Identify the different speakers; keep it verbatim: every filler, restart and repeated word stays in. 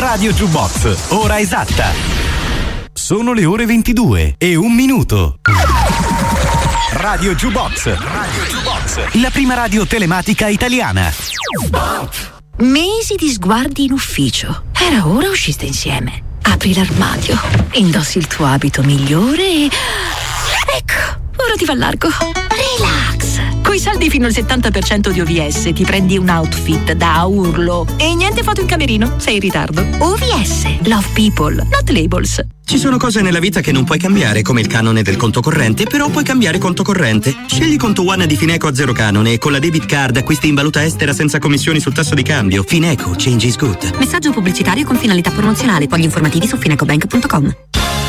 Speaker 1: Radio Jukebox, ora esatta. Sono le ore ventidue e un minuto. Radio Jukebox, Radio Jukebox, la prima radio telematica italiana.
Speaker 2: Mesi di sguardi in ufficio. Era ora usciste insieme. Apri l'armadio, indossi il tuo abito migliore e... ecco, ora ti va largo. Relax. Coi saldi fino al settanta per cento di O V S ti prendi un outfit da urlo. E niente foto in camerino, sei in ritardo. O V S, love people, not labels.
Speaker 3: Ci sono cose nella vita che non puoi cambiare, come il canone del conto corrente, però puoi cambiare conto corrente. Scegli Conto One di Fineco a zero canone e con la debit card acquisti in valuta estera senza commissioni sul tasso di cambio. Fineco, change is good.
Speaker 2: Messaggio pubblicitario con finalità promozionale. Quali informativi su finecobank punto com.